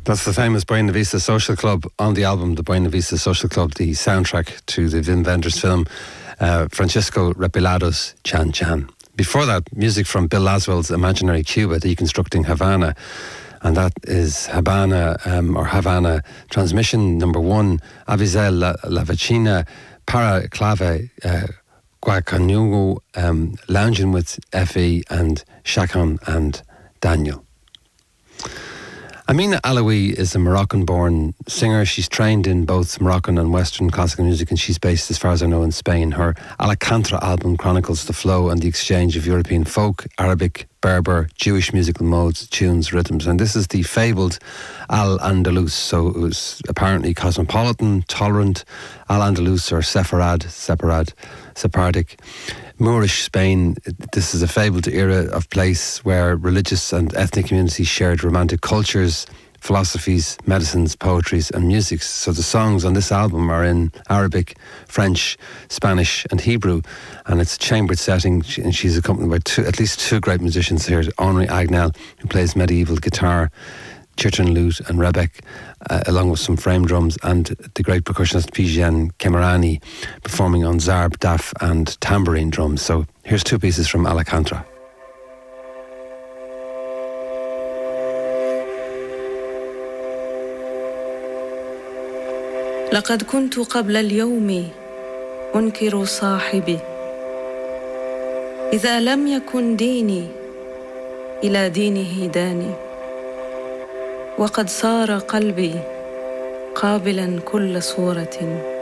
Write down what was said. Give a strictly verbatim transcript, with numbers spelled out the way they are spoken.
That's the famous Buena Vista Social Club on the album, the Buena Vista Social Club, the soundtrack to the Wim Wenders film, uh, Francisco Repilado's Chan Chan. Before that, music from Bill Laswell's Imaginary Cuba, Deconstructing Havana. And that is Habana, um, or Havana, transmission number one, Avisel La, La Vecina, Para Clave, uh, Guacanugo, um, Lounging with Effie and Shakon and Daniel. Amina Alaoui is a Moroccan-born singer. She's trained in both Moroccan and Western classical music, and she's based, as far as I know, in Spain. Her Alcantara album chronicles the flow and the exchange of European folk, Arabic, Berber, Jewish musical modes, tunes, rhythms. And this is the fabled Al-Andalus. So it was apparently cosmopolitan, tolerant, Al-Andalus, or Sepharad, Sepharad, Sephardic. Moorish Spain, this is a fabled era of place where religious and ethnic communities shared romantic cultures, philosophies, medicines, poetries and music. So the songs on this album are in Arabic, French, Spanish and Hebrew, and it's a chambered setting, and she's accompanied by two, at least two great musicians here, Henri Agnel, who plays medieval guitar, Chirton lute and rebec, uh, along with some frame drums, and the great percussionist Pijian Kemerani performing on zarb, daf and tambourine drums. So here's two pieces from Alcantara. لقد كنت قبل اليوم أنكر صاحبي إذا لم يكن ديني إلى دينه داني وقد صار قلبي قابلا كل صورة